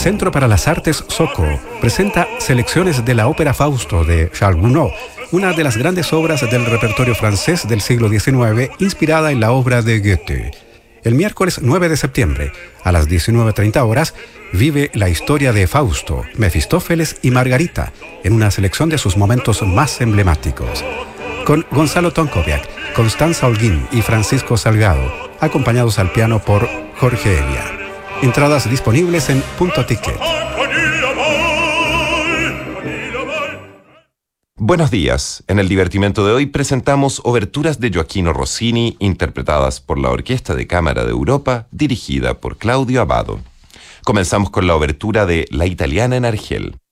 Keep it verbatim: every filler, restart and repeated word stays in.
Centro para las Artes Soco presenta selecciones de la ópera Fausto de Charles Gounod, una de las grandes obras del repertorio francés del siglo diecinueve, inspirada en la obra de Goethe. El miércoles nueve de septiembre, a las diecinueve treinta horas, vive la historia de Fausto, Mefistófeles y Margarita, en una selección de sus momentos más emblemáticos. Con Gonzalo Tonkoviak, Constanza Holguín y Francisco Salgado, acompañados al piano por Jorge Elia. Entradas disponibles en Punto Ticket. Buenos días. En el divertimento de hoy presentamos oberturas de Gioachino Rossini, interpretadas por la Orquesta de Cámara de Europa, dirigida por Claudio Abbado. Comenzamos con la obertura de La Italiana en Argel.